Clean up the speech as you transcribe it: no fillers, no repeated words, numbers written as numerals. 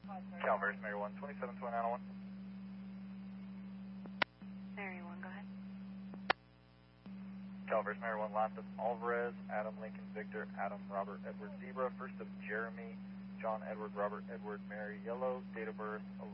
Calvary, Mary 1, 272901. Mary 1, go ahead. Calvary, Mary 1, last of Alvarez, Adam Lincoln Victor, Adam Robert Edward Zebra, first of Jeremy, John Edward Robert Edward Mary Yellow, date of birth